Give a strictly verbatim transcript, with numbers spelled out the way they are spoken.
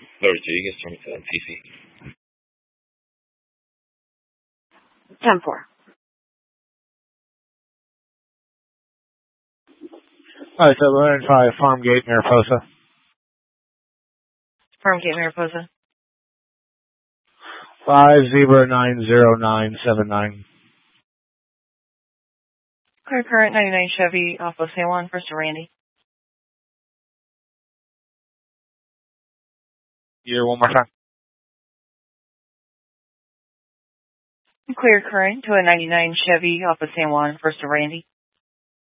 thirty-two, you can turn me to T C. ten four. Alright, so we're going to try Farmgate, Mariposa. Farmgate, Mariposa. Five zero nine zero nine seven nine. Clear current ninety-nine Chevy off of San Juan, first to Randy. Year one more time. Clear current to a ninety-nine Chevy off of San Juan, first to Randy.